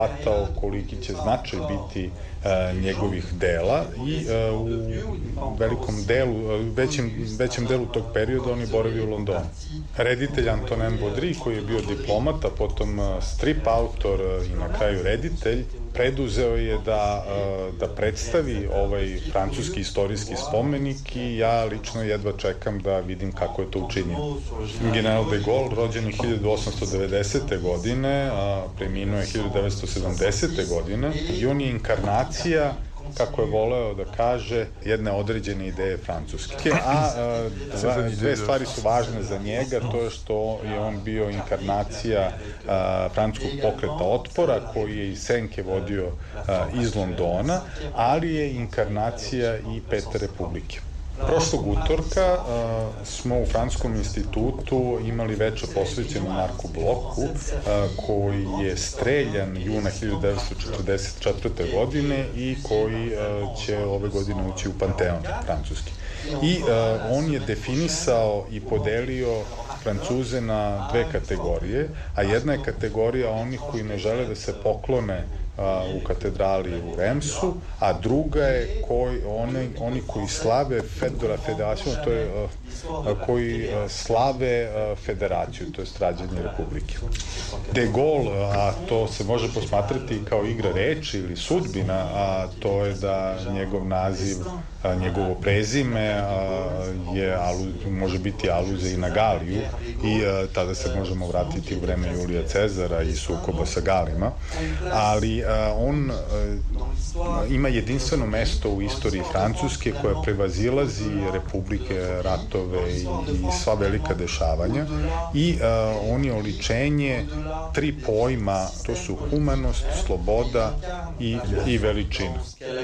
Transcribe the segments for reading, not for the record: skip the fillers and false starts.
shvatao koliki će značaj biti njegovih dela i u velikom delu, većem delu tog perioda on je boravio u Londonu. Reditelj Antonin Baudry, koji je bio diplomata, potom strip autor i na kraju reditelj, preduzeo je da predstavi ovaj francuski istorijski spomenik i ja lično jedva čekam da vidim kako je to učinio. General de Gaulle, rođen je 1890. godine, preminuo je 1970. godine i on je inkarnacija, kako je voleo da kaže, jedne određene ideje francuske. Dve stvari su važne za njega, to je što je on bio inkarnacija francuskog pokreta otpora, koji je iz senke vodio iz Londona, ali je inkarnacija i Pete Republike. Prošlog utorka smo u Francuskom institutu imali večer posvećenu Marku Bloku, koji je streljan juna 1944. godine i koji će ove godine ući u Panteon francuski. I on je definisao i podelio Francuze na dve kategorije, a jedna je kategorija onih koji ne žele da se poklone u katedrali u Remsu, a druga je oni koji slave federaciju, to je koji slave federaciju, to je rađanje republike. De Gaulle, a to se može posmatrati kao igra reči ili sudbina, a to je da njegov naziv, njegovo prezime može biti aluzija i na Galiju i tada se možemo vratiti u vreme Julija Cezara i sukoba sa Galima, ali on ima jedinstveno mesto u istoriji Francuske koja prevazilazi republike, ratove i sva velika dešavanja i on je oličenje tri pojma, to su humanost, sloboda i veličina.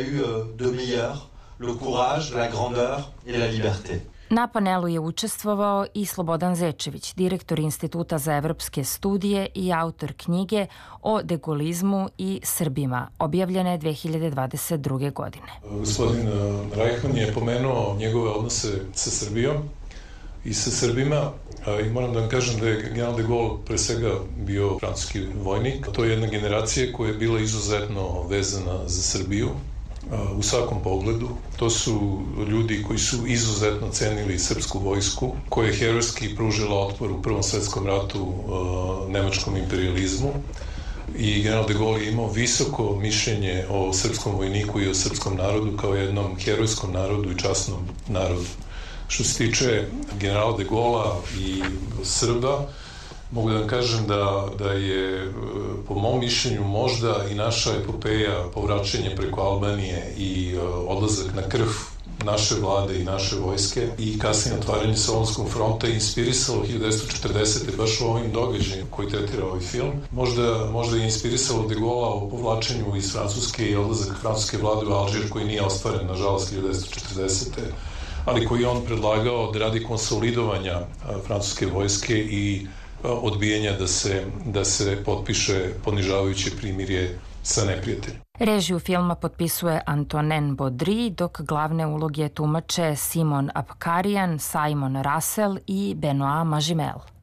Le courage, la grandeur et la liberté. Na panelu je učestvovao i Slobodan Zečević, direktor Instituta za evropske studije i autor knjige o degolizmu i Srbima, objavljene 2022. godine. Gospodin Reichmann je pomenuo njegove odnose sa Srbijom i sa Srbima i moram da vam kažem da je general de Gaulle pre svega bio francuski vojnik. To je jedna generacija koja je bila izuzetno vezana za Srbiju u svakom pogledu. To su ljudi koji su izuzetno cenili srpsku vojsku, koja je herojski pružila otpor u Prvom svetskom ratu nemačkom imperializmu i general de Gaulle je imao visoko mišljenje o srpskom vojniku i o srpskom narodu kao jednom herojskom narodu i časnom narodu. Što se tiče generala de Gaulle i Srba, mogu da vam kažem da je, po mom mišljenju, možda i naša epopeja, povraćanje preko Albanije i odlazak na krv naše vlade i naše vojske i kasnije otvaranje Solunskog fronta inspirisalo 1940. baš u ovim događajima koji tretira ovaj film. Možda je inspirisalo de Gaulle o povlačenju iz Francuske i odlazak francuske vlade u Alžir koji nije ostvaren, nažalost, 1940. ali koji je on predlagao da radi konsolidovanja francuske vojske i odbijanja da se potpiše ponižavajuće primirje sa neprijateljem. Režiju filma potpisuje Antonin Baudry, dok glavne uloge tumače Simon Apkarian, Simon Russell i Benoît Magimel.